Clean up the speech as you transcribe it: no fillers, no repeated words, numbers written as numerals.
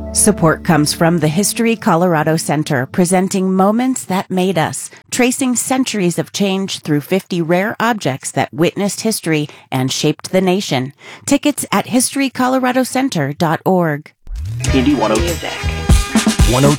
Support comes from the History Colorado Center, presenting Moments That Made Us, tracing centuries of change through 50 rare objects that witnessed history and shaped the nation. Tickets at historycoloradocenter.org. Indy 102. Music. 102.